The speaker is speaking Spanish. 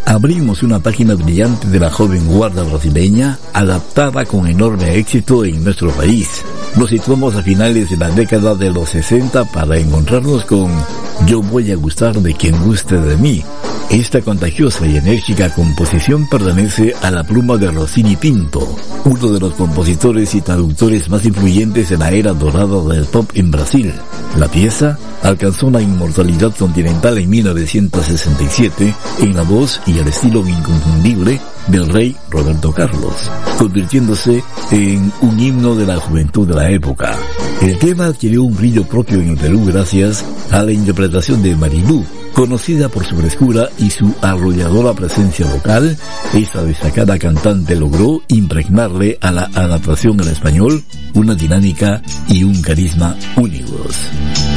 Abrimos una página brillante de la joven guarda brasileña, adaptada con enorme éxito en nuestro país. Nos situamos a finales de la década de los 60 para encontrarnos con Yo voy a gustar de quien guste de mí. Esta contagiosa y enérgica composición pertenece a la pluma de Rossini Pinto, uno de los compositores y traductores más influyentes de la era dorada del pop en Brasil. La pieza alcanzó la inmortalidad continental en 1967 en la voz y el estilo inconfundible del rey Roberto Carlos, convirtiéndose en un himno de la juventud de la época. El tema adquirió un brillo propio en el Perú gracias a la interpretación de Marilú. Conocida por su frescura y su arrolladora presencia vocal, esta destacada cantante logró impregnarle a la adaptación al español una dinámica y un carisma únicos.